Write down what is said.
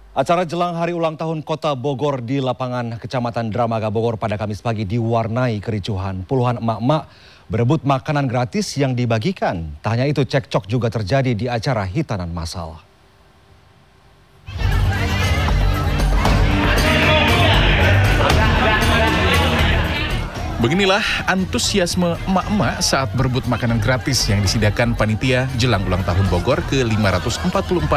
Acara jelang hari ulang tahun Kota Bogor di lapangan Kecamatan Dramaga Bogor pada Kamis pagi diwarnai kericuhan. Puluhan emak-emak berebut makanan gratis yang dibagikan. Tak hanya itu, cekcok juga terjadi di acara hitanan massal. Beginilah antusiasme emak-emak saat berebut makanan gratis yang disediakan panitia jelang ulang tahun Bogor ke-544